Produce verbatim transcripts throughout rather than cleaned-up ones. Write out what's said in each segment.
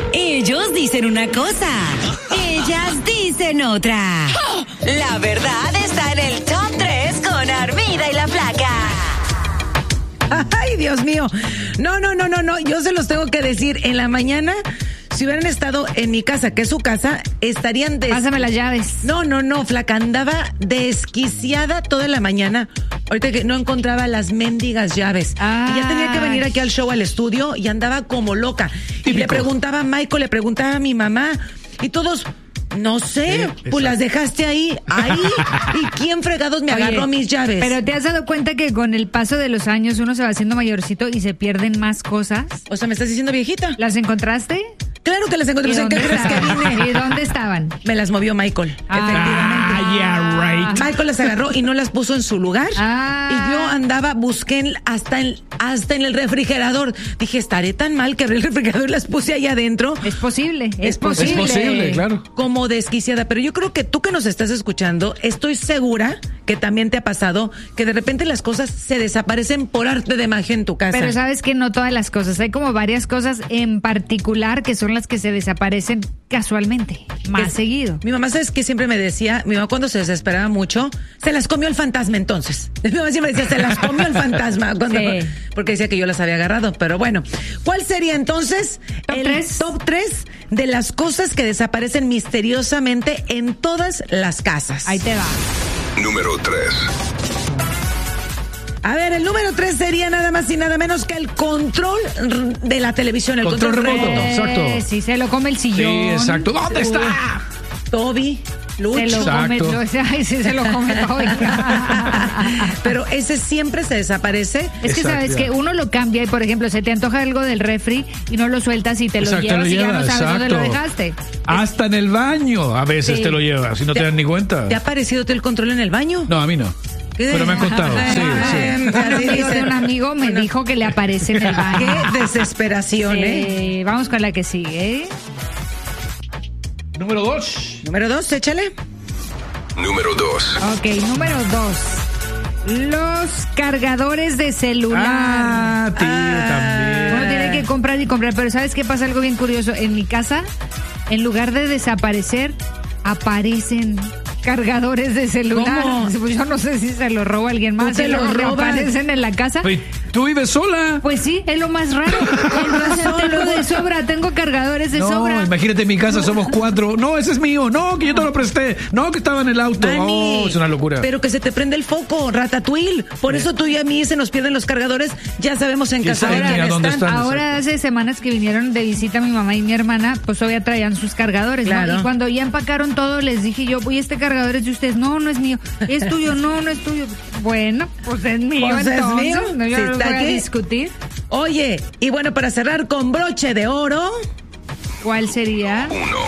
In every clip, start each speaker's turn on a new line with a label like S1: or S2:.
S1: Ellos dicen una cosa, ellas dicen otra. La verdad está en el top tres con Armida y la Flaca.
S2: Ay, Dios mío. No, no, no, no, no. Yo se los tengo que decir. En la mañana, si hubieran estado en mi casa, que es su casa, estarían des...
S3: Pásame las llaves.
S2: No, no, no, Flaca, andaba desquiciada toda la mañana. Ahorita que no encontraba las mendigas llaves.
S3: Ah.
S2: Y ya tenía que venir aquí al show, al estudio, y andaba como loca. Típico. Y le preguntaba a Michael, le preguntaba a mi mamá, y todos... No sé, eh, pues las dejaste ahí, ahí. ¿Y quién fregados me Oye, agarró mis llaves?
S3: Pero ¿te has dado cuenta que con el paso de los años uno se va haciendo mayorcito y se pierden más cosas?
S2: O sea, ¿me estás diciendo viejita?
S3: ¿Las encontraste?
S2: Claro que las encontré. ¿En qué crees que vine?
S3: ¿Y dónde estaban?
S2: Me las movió Michael,
S3: ah,
S2: efectivamente.
S4: Yeah, right.
S2: Michael las agarró y no las puso en su lugar.
S3: Ah.
S2: Y yo andaba, busqué hasta en, hasta en el refrigerador. Dije, estaré tan mal que abrí el refrigerador y las puse ahí adentro.
S3: Es posible, es,
S2: es
S3: posible.
S4: Es posible, claro.
S2: Como desquiciada. Pero yo creo que tú que nos estás escuchando, estoy segura que también te ha pasado que de repente las cosas se desaparecen por arte de magia en tu casa.
S3: Pero sabes que no todas las cosas. Hay como varias cosas en particular que son las que se desaparecen casualmente, más es, seguido.
S2: Mi mamá, ¿sabes qué siempre me decía? Mi mamá cuando se desesperaba mucho, se las comió el fantasma entonces. Mi mamá siempre decía, se las comió el fantasma. Cuando, sí. Porque decía que yo las había agarrado. Pero bueno, ¿cuál sería entonces
S3: top
S2: el
S3: tres?
S2: top tres de las cosas que desaparecen misteriosamente en todas las casas?
S3: Ahí te va.
S5: Número tres.
S2: A ver, el número tres sería nada más y nada menos que el control de la televisión, el control,
S4: control remoto.
S2: remoto.
S4: Exacto.
S3: Sí, se lo come el sillón.
S4: Sí, exacto. ¿Dónde está?
S2: Toby, Luch.
S3: Se lo
S4: exacto.
S3: come, ay, sí, se lo come Toby.
S2: Pero ese siempre se desaparece.
S3: Es que
S4: exacto,
S3: sabes
S4: ya.
S3: que uno lo cambia y, por ejemplo, se te antoja algo del refri y no lo sueltas y te lo
S4: Exacto,
S3: llevas
S4: lo
S3: y ya no
S4: llevas,
S3: sabes dónde
S4: exacto.
S3: lo dejaste.
S4: Hasta en el baño a veces
S3: Sí.
S4: te lo llevas y no te, te das ni cuenta.
S2: ¿Te ha parecido el control en el baño?
S4: No, a mí no. Pero me han contado. Sí, sí.
S3: Un amigo de un amigo me dijo que le aparece en el baño.
S2: Qué desesperación,
S3: Sí,
S2: ¿eh?
S3: vamos con la que sigue.
S4: Número dos.
S2: Número dos, échale.
S5: Número dos.
S3: Ok, número dos. Los cargadores de celular.
S4: Ah, tío,
S2: Ah.
S3: Uno tiene que comprar y comprar, pero ¿sabes qué pasa? Algo bien curioso. En mi casa, en lugar de desaparecer, aparecen cargadores de celular.
S2: ¿Cómo?
S3: Pues yo no sé si se lo roba alguien más.
S2: ¿Tú te
S3: y
S2: lo
S3: luego
S2: robas?
S3: aparecen en la casa.
S4: también. ¿Tú vives sola?
S3: Pues sí, es lo más raro. Entonces tengo de sobra, tengo cargadores de
S4: No,
S3: sobra.
S4: imagínate en mi casa somos cuatro. No, ese es mío. No, que yo te lo presté. No, que estaba en el auto.
S2: Manny,
S4: Oh, es una locura.
S2: Pero que se te prende el foco, Ratatouille. Por eso tú y a mí se nos pierden los cargadores. Ya sabemos en
S4: ¿Quién
S2: casa
S4: sabe
S2: de quién
S4: ni a dónde
S2: están.
S4: están?
S3: Ahora hace semanas que vinieron de visita mi mamá y mi hermana, pues todavía traían sus cargadores, ¿no?
S2: Claro.
S3: Y cuando ya empacaron todo, les dije yo, oye, este cargador es de ustedes. No, no es mío. ¿Es tuyo? No, no es tuyo. Bueno, pues es mío,
S2: Pues es
S3: entonces.
S2: mío.
S3: No, yo
S2: Si
S3: no
S2: está
S3: voy a
S2: aquí.
S3: discutir.
S2: Oye, y bueno, para cerrar con broche de oro,
S3: ¿Cuál sería?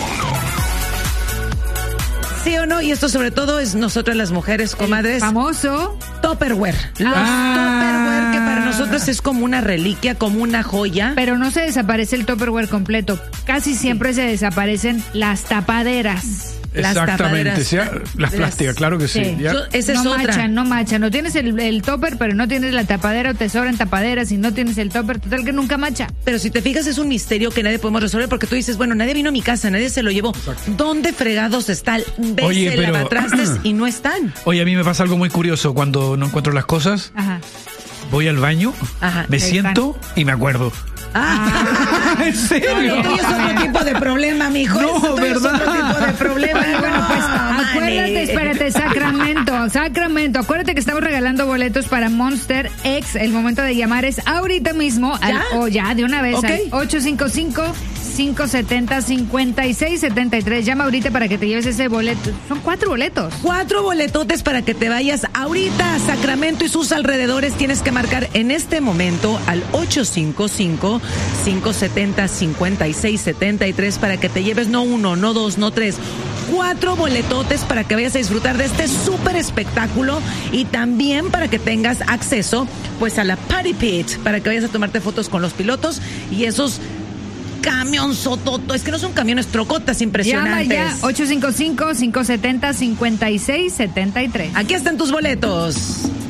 S2: ¿sí o no? Y esto sobre todo es nosotras las mujeres, comadres.
S3: Famoso.
S2: Tupperware. Los
S4: Ah.
S2: Tupperware, que para nosotros es como una reliquia, como una joya.
S3: Pero no se desaparece el Tupperware completo. Casi siempre se desaparecen las tapaderas.
S2: Las
S4: Exactamente.
S2: tapaderas.
S4: Sí, las plásticas, claro que sí.
S3: Sí.
S4: Ya.
S2: Yo- esa
S3: no
S2: es otra.
S3: machan, no machan. No tienes el, el topper, pero no tienes la tapadera o te sobran tapaderas y no tienes el topper. Total que nunca macha.
S2: Pero si te fijas, es un misterio que nadie podemos resolver porque tú dices, bueno, nadie vino a mi casa, nadie se lo llevó. ¿Dónde fregados está? Ves
S4: Oye,
S2: el
S4: pero-
S2: lavatrastes y no están.
S4: Oye, a mí me pasa algo muy curioso cuando no encuentro las cosas.
S3: Ajá.
S4: Voy al baño,
S2: Ajá,
S4: me
S3: ahí
S4: siento y me acuerdo.
S2: Ah,
S4: ¿En serio?
S2: lo tuyo es otro tipo de problema, mijo.
S4: No,
S2: Eso tuyo es
S4: ¿verdad?
S2: otro tipo de problema.
S3: Bueno, bueno, pues
S2: No,
S3: acuérdate,
S2: Manny.
S3: espérate, Sacramento, Sacramento, acuérdate que estamos regalando boletos para Monster X. El momento de llamar es ahorita mismo, al,
S2: ¿Ya?
S3: o ya, de una vez,
S2: Ok.
S3: al ocho cinco cinco, cinco siete cero, cinco seis siete tres. Llama ahorita para que te lleves ese boleto. Son cuatro boletos.
S2: Cuatro boletotes para que te vayas ahorita a Sacramento y sus alrededores. Tienes que marcar en este momento al ocho cinco cinco, cinco siete cero, cinco seis siete tres para que te lleves no uno, no dos, no tres, cuatro boletotes para que vayas a disfrutar de este súper espectáculo y también para que tengas acceso pues a la Party Pit, para que vayas a tomarte fotos con los pilotos y esos camión sototo, es que no son camiones, trocotas impresionantes.
S3: Llama ya, ocho cinco cinco, cinco siete cero, cinco seis siete tres.
S2: Aquí están tus boletos.